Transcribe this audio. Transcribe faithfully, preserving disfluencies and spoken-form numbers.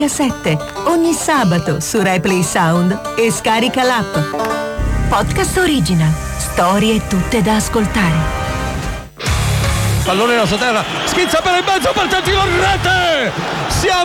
sette ogni sabato su Replay Sound e scarica l'app. Podcast Original. Storie tutte da ascoltare. Pallone nella sua terra, schizza per il mezzo, partito in rete! Siamo